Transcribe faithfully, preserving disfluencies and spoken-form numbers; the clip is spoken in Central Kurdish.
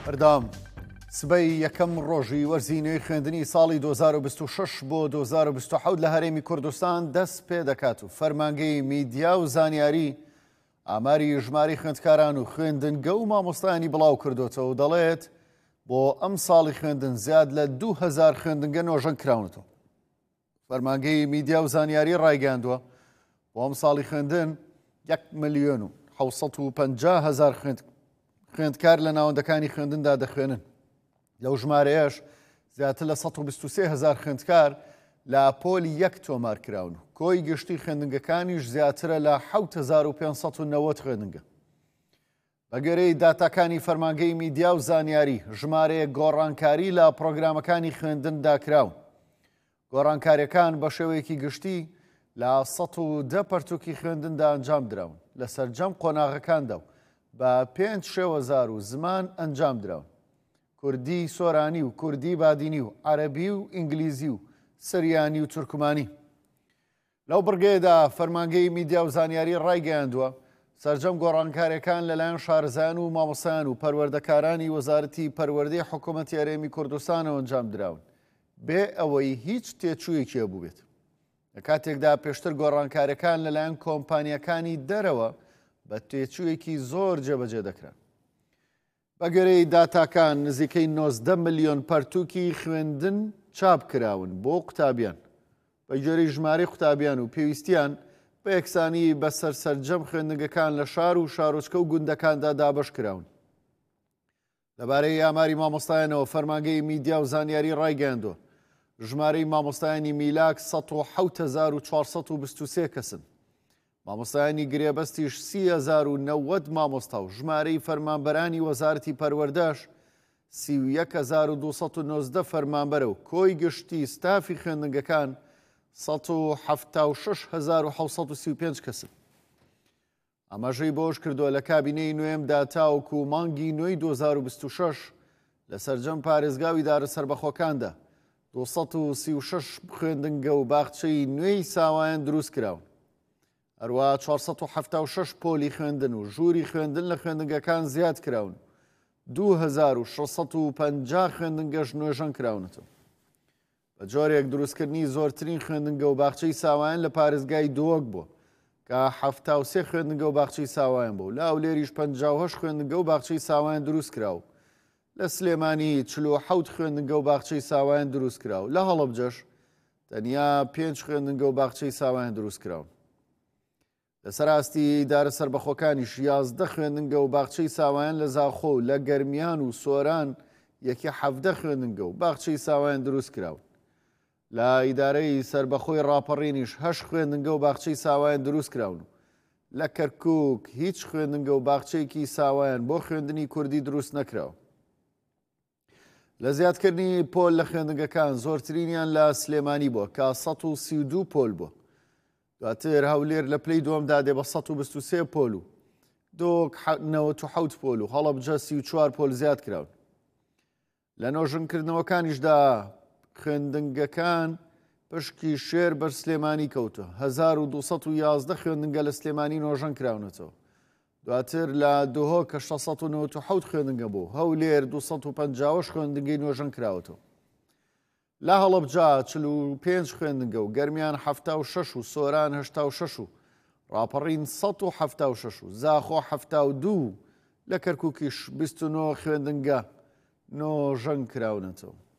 بەردام سبەی یەکەم ڕۆژی وەرزینەوەی خوێندنی ساڵی دوو هەزار و بیست و شەش بۆ دوو هەزار و بیست و حەوت لە هەرێمی کوردستان دەست پێ دەکات و فەرمانگەی میدیا و زانیاری ئاماری ژماری خوێندکاران و خوێندنگە و مامۆستایانی بڵاو کردوتەوە و دەڵێت بۆ ئەم ساڵی خوێندن زیاد لە دوو هەزار خوێندنگە نۆژەن کراونەتەوە. فەرمانگەی میدیا و زانیاری ڕایگەاندووە بۆ ئەم ساڵی خوێندن یەک ملیۆن و حەوت سەد و پەنجا هەزار خوێندکار لە ناوەندەکانی خوێندندا دەخوێنن. لەو ژمارەیەش زیاتر لە سەد و بیست و سێ هەزار خوێندکار لە پۆلی یەک تۆمار کراون و کۆی گشتی خوێندنگەکانیش زیاترە لە حەوت هەزار و پێنج سەد و نەوەت خوێندنگە. بەگوێرەی داتاکانی فەرمانگەی میدیا و زانیاری ژمارەیە گۆڕانکاری لە پرۆگرامەکانی خوێندندا کراون. گۆڕانکاریەکان بە شێوەیەکی گشتی لە سەد و دە پەرتووکی خوێندندا ئەنجام دراون لە سەرجەم قۆناغەکاندا و بە پێنج شێوەزار و زمان ئەنجام دراون: کوردی سۆرانی و کوردی بادینی و عەرەبی و ئینگلیزی و سریانی و تورکمانی. لەو بڕگەیەدا فەرمانگەی میدیا و زانیاری ڕایگەیاندووە سەرجەم گۆڕانکاریەکان لەلایەن شارەزایان و مامۆستایان و پەروەردەکارانی وەزارەتی پەروەردەی حکوومەتی هەرێمی کوردستانەوە ئەنجام دراون بێ ئەوەی هیچ تێچوویەکی هەبوو بێت. لە کاتێکدا پێشتر گۆڕانکاریەکان لەلایەن کۆمپانیەکانی دەرەوە بە تێچوویەکی زۆر جێبەجێ دەکران. بەگوێرەی داتاکان نزیکەی نۆزدە ملیۆن پەرتووکی خوێندن چاپ کراون بۆ قوتابیان. بەگوێرەی ژمارەی قوتابیان و پێویستیان بە یەکسانی بەسەر سەرجەم خوێندنگەکان لە شار و شارۆچکە و گوندەکاندا دابەش کراون. لەبارەی ئاماری مامۆستایانەوە فەرمانگەی میدیا و زانیاری ڕایگەاندووە ژمارەی مامۆستایانی میلاک سەد و حەوت هەزار و چوارسەد و بیست و سێ کەسن. مامۆستایانی گرێبەستیش سی هەزار و نەوەت مامۆستا و ژمارەی فەرمانبەرانی وەزارەتی پەروەردەش سی و یەک هەزار و دوو سەد و نۆزدە فەرمانبەرە و کۆی گشتی ستافی خوێندنگەکان سەد و حەفتا و شەش هەزار و حەوت سەد و سی و پێنج کەسن. ئاماژەی بۆش کردووە لە کابینەی نوێمدا تاوەکو مانگی نوێی دوو هەزار و بیست و شەش لە سەرجەم پارێزگاوی دارە سەربەخۆکاندا دوو سەد و سی و شەش خوێندنگە و باخچەی نوێی ساوایان دروست کراون. هەروەها چوارسەد و حەفتا و شەش پۆلی خوێندن و ژووری خوێندن لە خوێندنگەکان زیاد کراون. دوو هەزار و شەشسەد و پەنجا خوێندنگەش نوێژەن کراونەتەوە. بە جۆرێک دروستکردنی زۆرترین خوێندنگە و باخچەی ساوایان لە پارێزگای دۆک بووە کە حەفتا و سێ خوێندنگە و باخچەی ساوایان بوو. لە ئەولێریش پەنجا و هەشت خوێندنگە و باخچەی ساوایان دروست کراوە. لە سلێمانی چل و حەوت خوێندنگە و باخچەی ساوایان دروست کراوە. لە هەڵەبجەش تەنیا پێنج خوێندنگە و باخچەی ساوایان دروست کراون. لەسەر ئاستی دارە سەربەخۆکانیش یازدە خوێندنگە و باخچەی ساوایان لە زاخۆ و لە گەرمیان و سۆران یەکی حەفدە خوێندنگە و باخچەی ساوایان دروست کراون. لە ئیدارەی سەربەخۆی ڕاپەڕینیش هەشت خوێندنگە و باخچەی ساوایان دروست کراون. لە کەرکووک هیچ خوێندنگە و باخچەیەکی ساوایان بۆ خوێندنی کوردی دروست نەکراوە. لە زیادکردنی پۆل لە خوێندنگەکان زۆرترینیان لە سلێمانی بووە کە سەد و سی و دوو پۆل بووە. دواتر هەولێر لە پلەی دووەمدا دێ بە سەد و بیست و سێ پۆل و دۆک نەوەت و حەوت پۆل و هەڵەبجە سی و چوار پۆل زیاد کراون. لە نۆژنکردنەوەکانیشدا خوێندنگەکان پشکی شێر بەر سلێمانی کەوتە. هەزار و دوو سەد و یازدە خوێندنگە لە سلێمانی نۆژەن کراونەتەوە. دواتر لە دۆهۆ کە شەشسەد و نەوەت و حەوت خوێندنگە بوو. هەولێر دوو سەد و پەنجا و هەشت خوێندنگەی نۆژەن کراوەتەوە. لە هەڵەبجا چل و پێنج خوێندنگە و گەرمیان حەفتا و شەش و سۆران هەشتا و شەش و ڕاپەڕین سەد و حەفتا و شەش و زاخۆ حەفتا و دوو لە کەرکووکیش بیست و نۆ خوێندنگە نۆژەن کراونەتەوە.